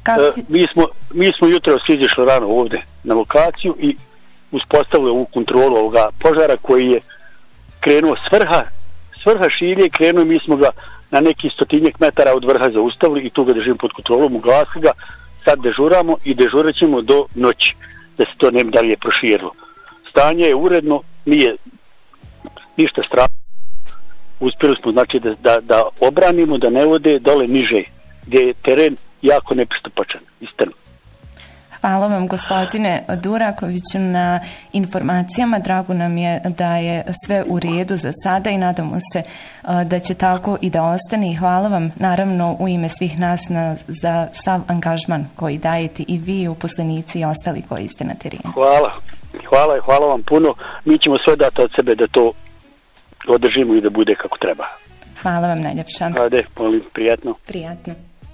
Mi smo jutros izišli rano ovdje na lokaciju i uspostavili ovu kontrolu ovoga požara koji je krenuo s vrha Šilje, krenuo i mi smo ga na neki 100 metara od vrha zaustavili i tu ga držimo pod kontrolom, ugasili ga, sad dežuramo i dežurat ćemo do noći, da se to ne bi dalje proširilo. Stanje je uredno, nije ništa strašno. Uspjeli smo znači da obranimo, da ne ode dole niže, gdje je teren jako nepristupačan, istina. Hvala vam, gospodine Durakoviću, na informacijama. Drago nam je da je sve u redu za sada i nadamo se da će tako i da ostane. I hvala vam, naravno, u ime svih nas za sav angažman koji dajete i vi, uposlenici i ostali koji ste na terenu. Hvala vam puno. Mi ćemo sve dati od sebe da to održimo i da bude kako treba. Hvala vam najljepša. Ajde, molim, prijatno. Prijatno.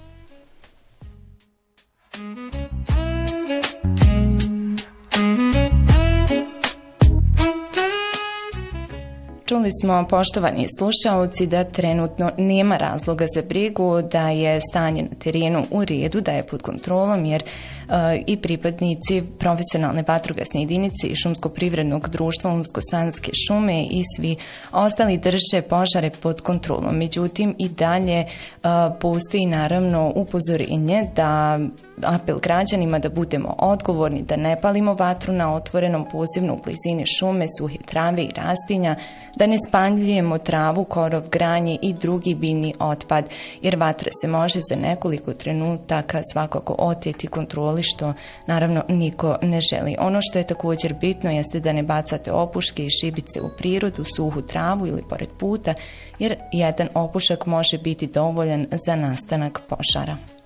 Čuli smo, poštovani slušaoci, da trenutno nema razloga za brigu, da je stanje na terenu u redu, da je pod kontrolom, jer i pripadnici profesionalne vatrogasne jedinice i šumsko-privrednog društva Unsko-Sanske šume i svi ostali drže požare pod kontrolom. Međutim, i dalje postoji naravno upozorenje da apel građanima da budemo odgovorni, da ne palimo vatru na otvorenom, posebno u blizini šume, suhe trave i rastinja, da ne spaljujemo travu, korov, granje i drugi biljni otpad, jer vatra se može za nekoliko trenutaka svakako oteti kontroli, što naravno niko ne želi. Ono što je također bitno jeste da ne bacate opuške i šibice u prirodu, suhu travu ili pored puta, jer jedan opušak može biti dovoljan za nastanak požara.